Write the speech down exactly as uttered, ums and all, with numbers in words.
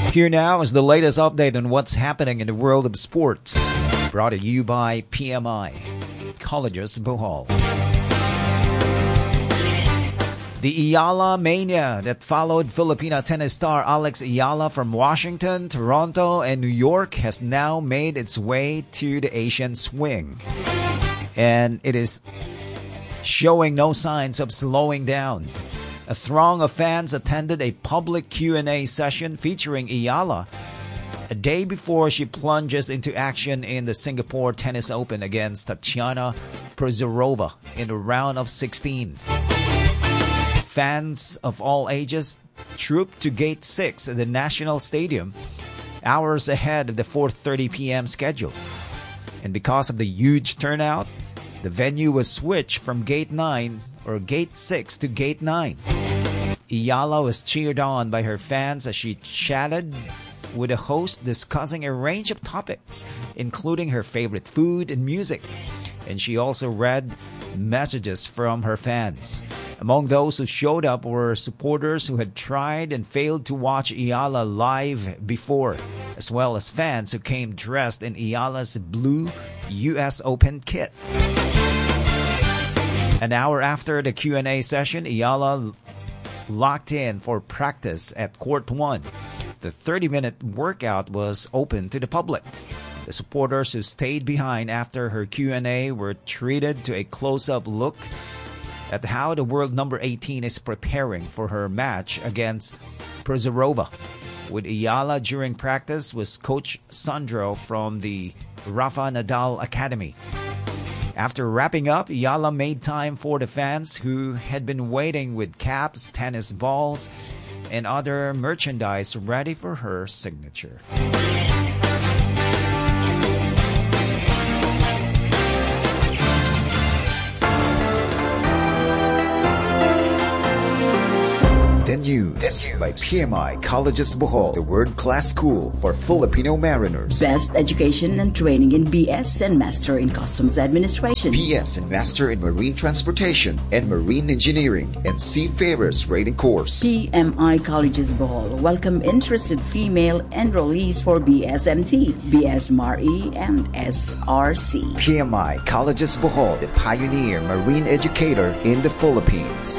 Here now is the latest update on what's happening in the world of sports. Brought to you by P M I, Colleges Bohol. The Ayala mania that followed Filipina tennis star Alex Ayala from Washington, Toronto, and New York has now made its way to the Asian swing. And it is showing no signs of slowing down. A throng of fans attended a public Q and A session featuring Ayala a day before she plunges into action in the Singapore Tennis Open against Tatiana Prozorova in the round of sixteen. Fans of all ages trooped to Gate six at the National Stadium hours ahead of the four thirty p.m. schedule. And because of the huge turnout, the venue was switched from Gate nine or Gate six to Gate nine. Ayala was cheered on by her fans as she chatted with a host discussing a range of topics, including her favorite food and music. And she also read messages from her fans. Among those who showed up were supporters who had tried and failed to watch Ayala live before, as well as fans who came dressed in Ayala's blue U S Open kit. An hour after the Q and A session, Ayala locked in for practice at Court one. The thirty-minute workout was open to the public. The supporters who stayed behind after her Q and A were treated to a close-up look at how the world number eighteen is preparing for her match against Prozorova. With Ayala during practice was Coach Sandro from the Rafa Nadal Academy. After wrapping up, Ayala made time for the fans who had been waiting with caps, tennis balls, and other merchandise ready for her signature. The News by P M I Colleges Bohol, the world-class school for Filipino mariners. Best education and training in B S and Master in Customs Administration. B S and Master in Marine Transportation and Marine Engineering and Seafarers Rating Course. P M I Colleges Bohol welcome interested female enrollees for B S M T, B S M R E, and S R C. P M I Colleges Bohol, the pioneer marine educator in the Philippines.